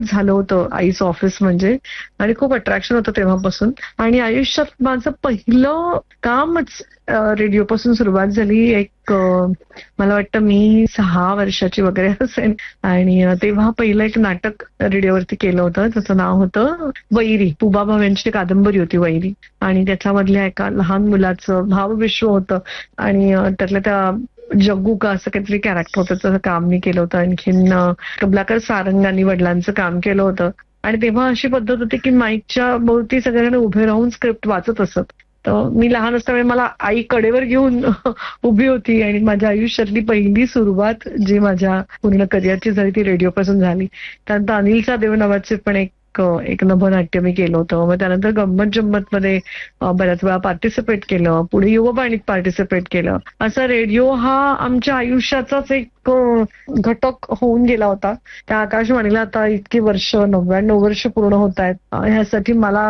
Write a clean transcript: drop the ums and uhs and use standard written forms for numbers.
झालं होतं आईचं ऑफिस म्हणजे, आणि खूप अट्रॅक्शन होतं तेव्हापासून. आणि आयुष्यात माझं पहिलं कामच रेडिओपासून सुरुवात झाली. मला वाटतं मी 6 वर्षाची वगैरे असेल. आणि तेव्हा पहिलं एक नाटक रेडिओवरती केलं होतं. त्याचं नाव होतं वैरी. पुबा भाव यांची कादंबरी होती वैरी. आणि त्याच्यामधल्या एका लहान मुलाचं भावविश्व होतं. आणि त्यातल्या त्या जग्गू का असं काहीतरी कॅरेक्टर होतं, त्याचं काम मी केलं होतं. आणखीन कमलाकर सारंगांनी वडिलांचं काम केलं होतं. आणि तेव्हा अशी पद्धत होती की माईकच्या भोवती सगळ्यांना उभे राहून स्क्रिप्ट वाचत असत. तर मी लहान असताना मला आई कडेवर घेऊन उभी होती. आणि माझ्या आयुष्यातली पहिली सुरुवात जी माझ्या पूर्ण करिअरची झाली ती रेडिओपासून झाली. त्यानंतर अनिल सादेव नावाचे पण एक नभनाट्य मी केलं होतं. मग त्यानंतर गंमत जम्मत मध्ये बऱ्याच वेळा पार्टिसिपेट केलं. पुढे युववाणीत पार्टिसिपेट केलं. असा रेडिओ हा आमच्या आयुष्याचाच एक घटक होऊन गेला होता. त्या आकाशवाणीला आता इतकी वर्ष, 99 वर्ष पूर्ण होत आहेत. ह्यासाठी मला